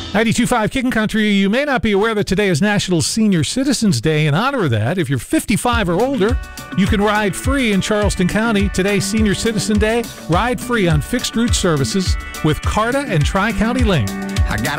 92.5 Kickin' Country. You may not be aware that today is National Senior Citizens Day. In honor of that, if you're 55 or older, you can ride free in Charleston County. Today's Senior Citizen Day. Ride free on fixed route services with CARTA and Tri-County Link. I got